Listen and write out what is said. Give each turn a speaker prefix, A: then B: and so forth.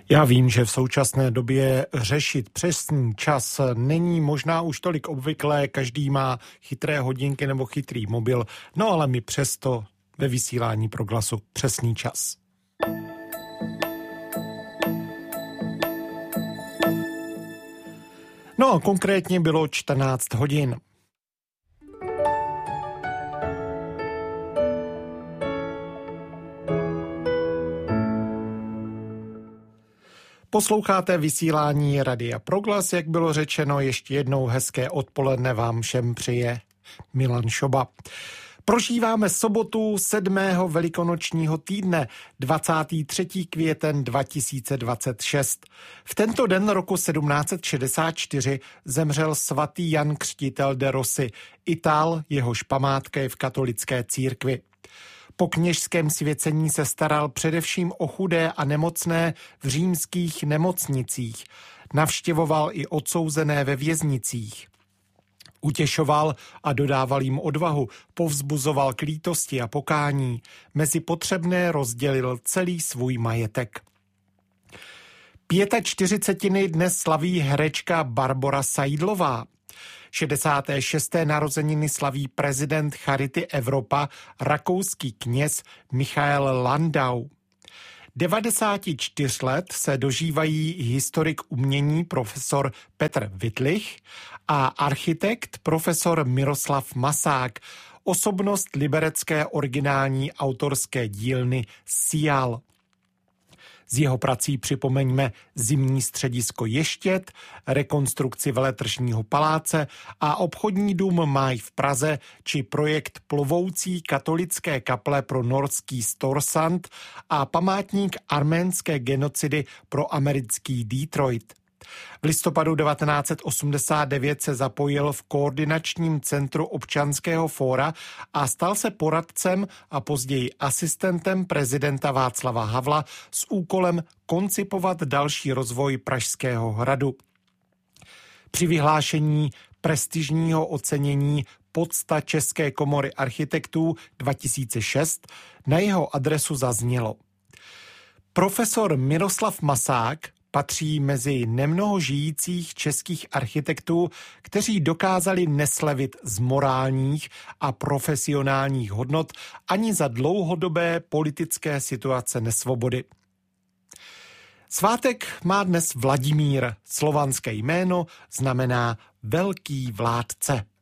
A: Já vím, že v současné době řešit přesný čas není možná už tolik obvyklé, každý má chytré hodinky nebo chytrý mobil, no ale my přesto ve vysílání Proglasu přesný čas. No, konkrétně bylo 14 hodin. Posloucháte vysílání Radia Proglas, jak bylo řečeno, ještě jednou hezké odpoledne vám všem přeje Milan Šoba. Prožíváme sobotu 7. velikonočního týdne, 23. květen 2026. V tento den roku 1764 zemřel svatý Jan Křtitel de Rossi, Itál, jehož památka je v katolické církvi. Po kněžském svěcení se staral především o chudé a nemocné v římských nemocnicích. Navštěvoval i odsouzené ve věznicích. Utěšoval a dodával jim odvahu, povzbuzoval k lítosti a pokání. Mezi potřebné rozdělil celý svůj majetek. 45. dnes slaví herečka Barbora Seidlová. 66. narozeniny slaví prezident Charity Evropa, rakouský kněz Michael Landau. 94 let se dožívají historik umění profesor Petr Wittlich a architekt profesor Miroslav Masák, osobnost liberecké originální autorské dílny Sial. Z jeho prací připomeňme zimní středisko Ještěd, rekonstrukci Veletržního paláce a obchodní dům Máj v Praze či projekt plovoucí katolické kaple pro norský Storsand a památník arménské genocidy pro americký Detroit. V listopadu 1989 se zapojil v koordinačním centru občanského fóra a stal se poradcem a později asistentem prezidenta Václava Havla s úkolem koncipovat další rozvoj Pražského hradu. Při vyhlášení prestižního ocenění Pocta České komory architektů 2006 na jeho adresu zaznělo: profesor Miroslav Masák patří mezi nemnoho žijících českých architektů, kteří dokázali neslevit z morálních a profesionálních hodnot ani za dlouhodobé politické situace nesvobody. Svátek má dnes Vladimír. Slovanské jméno znamená velký vládce.